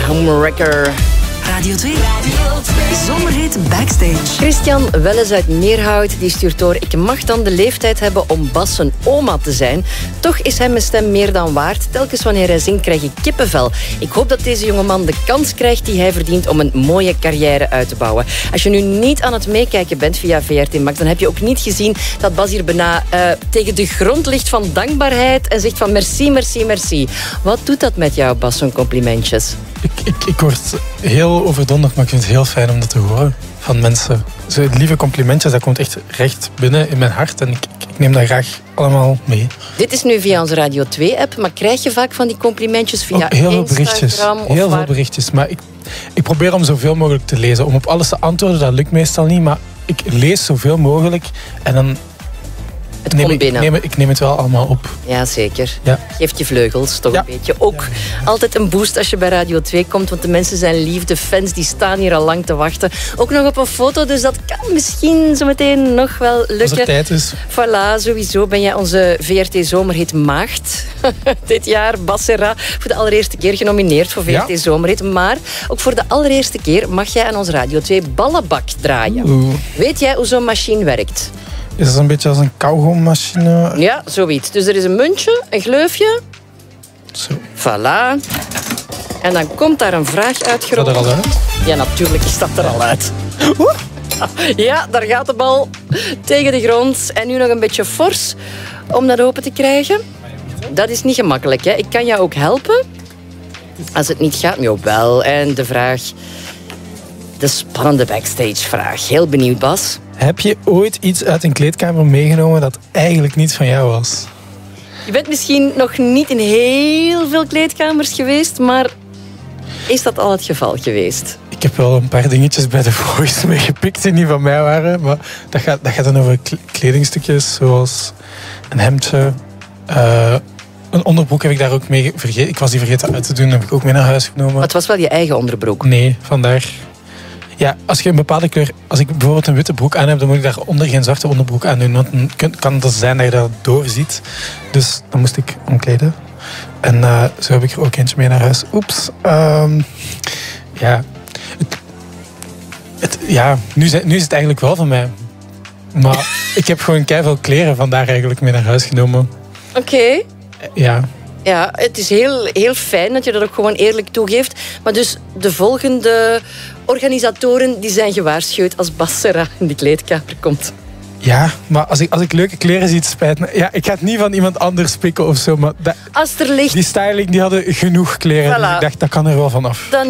Homewrecker. Radio 2. Zomerhit Backstage. Christian Welles uit Neerhout die stuurt door: ik mag dan de leeftijd hebben om Bas zijn oma te zijn. Toch is hij mijn stem meer dan waard. Telkens wanneer hij zingt krijg ik kippenvel. Ik hoop dat deze jongeman de kans krijgt die hij verdient om een mooie carrière uit te bouwen. Als je nu niet aan het meekijken bent via VRT Max, dan heb je ook niet gezien dat Bas hier bijna tegen de grond ligt van dankbaarheid en zegt van merci, merci, merci. Wat doet dat met jou, Bas, zo'n complimentjes? Ik word heel overdonderd, maar ik vind het heel fijn om dat te horen van mensen. Zo lieve complimentjes, dat komt echt recht binnen in mijn hart en ik neem dat graag allemaal mee. Dit is nu via onze Radio 2-app, maar krijg je vaak van die complimentjes via ook heel veel berichtjes. Instagram? Heel veel berichtjes, maar ik probeer om zoveel mogelijk te lezen. Om op alles te antwoorden, dat lukt meestal niet, maar ik lees zoveel mogelijk en dan ik neem het wel allemaal op. Ja, zeker. Ja. Geeft je vleugels toch een beetje. Ook altijd een boost als je bij Radio 2 komt, want de mensen zijn lief, de fans die staan hier al lang te wachten. Ook nog op een foto, dus dat kan misschien zo meteen nog wel lukken. Als er tijd is. Voilà, sowieso ben jij onze VRT Zomerhit maagd. Dit jaar, Bas Serra, voor de allereerste keer genomineerd voor VRT Zomerhit. Maar ook voor de allereerste keer mag jij aan onze Radio 2 ballenbak draaien. Weet jij hoe zo'n machine werkt? Is dat een beetje als een kauwgommachine? Ja, zoiets. Dus er is een muntje, een gleufje. Zo. Voilà. En dan komt daar een vraag uitgerold. Is dat er al uit? Ja, natuurlijk is dat er al uit. Ja, daar gaat de bal tegen de grond. En nu nog een beetje fors om dat open te krijgen. Dat is niet gemakkelijk, hè. Ik kan jou ook helpen. Als het niet gaat, jawel. En de vraag... De spannende backstage-vraag. Heel benieuwd, Bas. Heb je ooit iets uit een kleedkamer meegenomen dat eigenlijk niet van jou was? Je bent misschien nog niet in heel veel kleedkamers geweest, maar is dat al het geval geweest? Ik heb wel een paar dingetjes bij de Voice meegepikt die niet van mij waren, maar dat gaat dan over kledingstukjes, zoals een hemdje. Een onderbroek heb ik daar ook mee vergeten. Ik was die vergeten uit te doen, heb ik ook mee naar huis genomen. Maar het was wel je eigen onderbroek? Nee, vandaar. Ja, als je een bepaalde kleur... Als ik bijvoorbeeld een witte broek aan heb, dan moet ik daaronder geen zwarte onderbroek aan doen. Want dan kan het zijn dat je dat doorziet. Dus dan moest ik omkleden. En zo heb ik er ook eentje mee naar huis. Oeps. Nu is het eigenlijk wel van mij. Maar ik heb gewoon keiveel kleren vandaar eigenlijk mee naar huis genomen. Oké. Ja. Ja, het is heel, heel fijn dat je dat ook gewoon eerlijk toegeeft. Maar dus de volgende organisatoren die zijn gewaarschuwd als Bas Serra in de kleedkamer komt. Ja, maar als ik leuke kleren zie, het spijt me. Ja, ik ga het niet van iemand anders pikken of zo. Maar als er ligt... Die styling die hadden genoeg kleren. Voilà. Dus ik dacht, dat kan er wel vanaf.